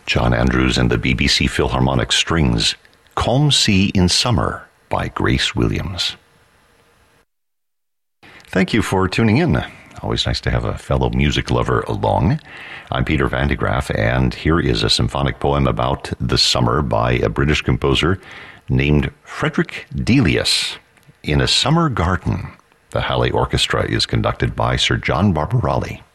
John Andrews and the BBC Philharmonic Strings, Calm Sea in Summer by Grace Williams. Thank you for tuning in. Always nice to have a fellow music lover along. I'm Peter Van de Graaff, and here is a symphonic poem about the summer by a British composer named Frederick Delius. In a Summer Garden, the Halle Orchestra is conducted by Sir John Barbarali.